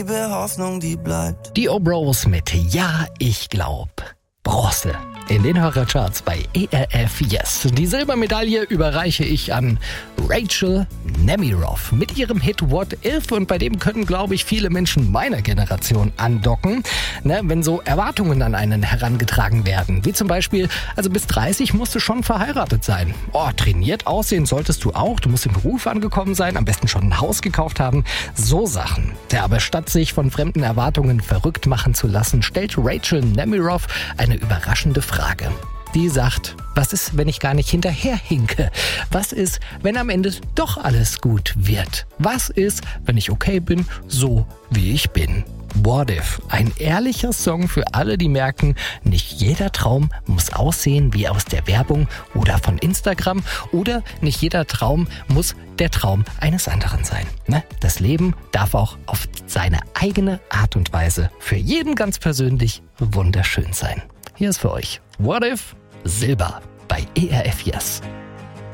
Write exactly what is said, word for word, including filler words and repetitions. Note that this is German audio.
Hoffnung, die bleibt. Die O-Bros mit Ja, ich glaub. Bronze in den Hörercharts bei E R F Yes. Die Silbermedaille überreiche ich an Rachel Nemiroff mit ihrem Hit What If, und bei dem können, glaube ich, viele Menschen meiner Generation andocken, ne, wenn so Erwartungen an einen herangetragen werden, wie zum Beispiel, also bis dreißig musst du schon verheiratet sein. Oh, trainiert aussehen solltest du auch, du musst im Beruf angekommen sein, am besten schon ein Haus gekauft haben, so Sachen. Ja, aber statt sich von fremden Erwartungen verrückt machen zu lassen, stellt Rachel Nemiroff eine überraschende Frage. Die sagt, was ist, wenn ich gar nicht hinterherhinke? Was ist, wenn am Ende doch alles gut wird? Was ist, wenn ich okay bin, so wie ich bin? What If? Ein ehrlicher Song für alle, die merken, nicht jeder Traum muss aussehen wie aus der Werbung oder von Instagram, oder nicht jeder Traum muss der Traum eines anderen sein. Ne? Das Leben darf auch auf seine eigene Art und Weise für jeden ganz persönlich wunderschön sein. Hier ist für euch What If? Silber bei E R F Yes.